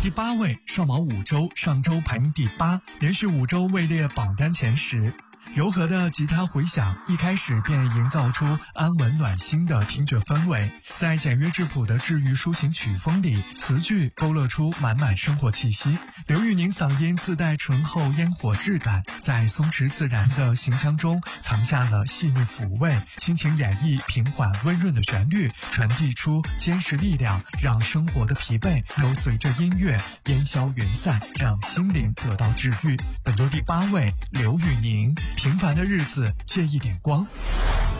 第8位，上毛五洲，上周排名第8，连续5周位列榜单前10。柔和的吉他回响一开始便营造出安稳暖心的听觉氛围，在简约质朴的治愈抒情曲风里，词句勾勒出满满生活气息。刘宇宁嗓音自带醇厚烟火质感，在松弛自然的形象中藏下了细腻抚慰，亲情演绎平缓温润的旋律，传递出坚实力量，让生活的疲惫都随着音乐烟消云散，让心灵得到治愈。本周第8位，刘宇宁，平凡的日子借一点光。